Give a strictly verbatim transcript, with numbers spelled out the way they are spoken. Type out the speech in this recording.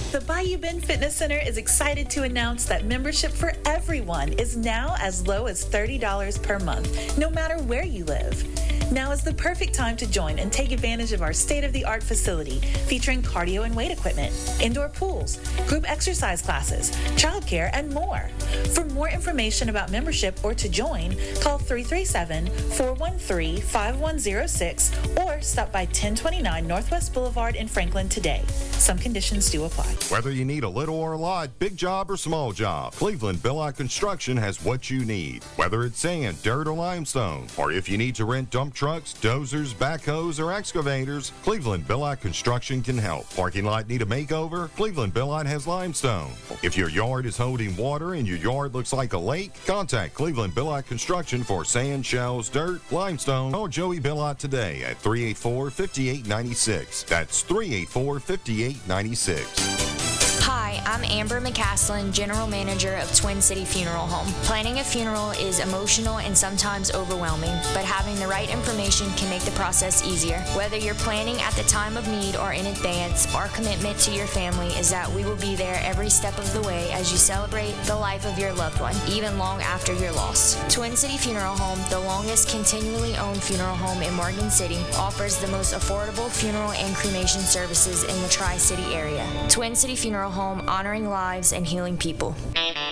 The Bayou Bend Fitness Center is excited to announce that membership for everyone is now as low as thirty dollars per month, no matter where you live. Now is the perfect time to join and take advantage of our state-of-the-art facility featuring cardio and weight equipment, indoor pools, group exercise classes, childcare, and more. For more information about membership or to join, call three three seven, four one three, five one zero six or stop by ten twenty-nine Northwest Boulevard in Franklin today. Some conditions do apply. Whether you need a little or a lot, big job or small job, Cleveland Billot Construction has what you need. Whether it's sand, dirt, or limestone, or if you need to rent dump trucks, dozers, backhoes, or excavators, Cleveland Billot Construction can help. Parking lot need a makeover? Cleveland Billot has limestone. If your yard is holding water and your yard looks like a lake, contact Cleveland Billot Construction for sand, shells, dirt, limestone, or Joey Billot today at three eight four, five eight nine six. That's three eight four, five eight nine six. Hi, I'm Amber McCaslin, General Manager of Twin City Funeral Home. Planning a funeral is emotional and sometimes overwhelming, but having the right information can make the process easier. Whether you're planning at the time of need or in advance, our commitment to your family is that we will be there every step of the way as you celebrate the life of your loved one, even long after your loss. Twin City Funeral Home, the longest continually owned funeral home in Morgan City, offers the most affordable funeral and cremation services in the Tri-City area. Twin City Funeral Home, honoring lives and healing people.